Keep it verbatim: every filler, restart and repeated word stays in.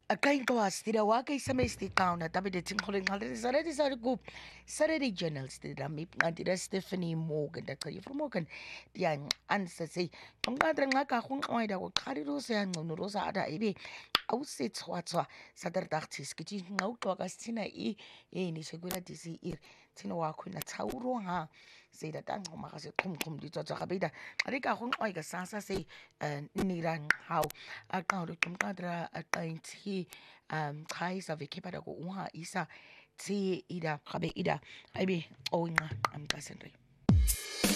Akain kawas tidak wakai semesti kau na tapi dia ting holing hal sana di sana ku sana di journals di dalam nganti dia Stephanie Morgan dah kaya for Morgan dia answer say tongka terang ngaka kung oi dah ko kari rosa yang ngono rosa ada ibi au se tswa tswa sadar dachtis kiti ngau to ka stina i e ni segura di si ir tina wa ku na tauro ha say da tang ma ka se kum kum di tswa tswa ka bida ari ka kung oi ka sasa say ni ran how akau ro tongka dra akain ti um kai sa viki pada ko unha isa ti ida kabe ida aibe o nga am kasenri